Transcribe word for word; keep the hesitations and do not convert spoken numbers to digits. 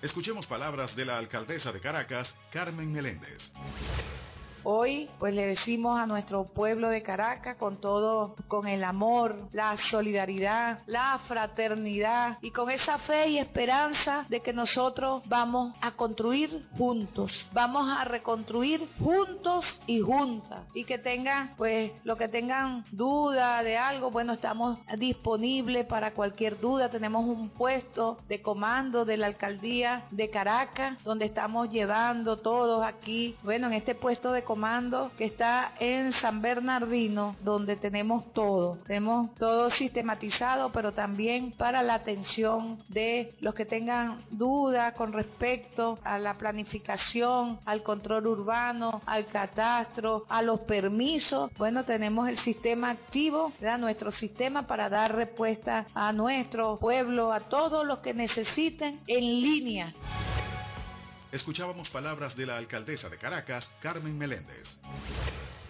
Escuchemos palabras de la alcaldesa de Caracas, Carmen Meléndez. Hoy pues le decimos a nuestro pueblo de Caracas con todo, con el amor, la solidaridad, la fraternidad y con esa fe y esperanza de que nosotros vamos a construir juntos, vamos a reconstruir juntos y juntas, y que tengan pues lo que tengan duda de algo, bueno, estamos disponibles para cualquier duda. Tenemos un puesto de comando de la alcaldía de Caracas donde estamos llevando todos aquí, bueno, en este puesto de comando que está en San Bernardino, donde tenemos todo, tenemos todo sistematizado, pero también para la atención de los que tengan dudas con respecto a la planificación, al control urbano, al catastro, a los permisos. Bueno, tenemos el sistema activo, ¿verdad? Nuestro sistema para dar respuesta a nuestro pueblo, a todos los que necesiten en línea. Escuchábamos palabras de la alcaldesa de Caracas, Carmen Meléndez.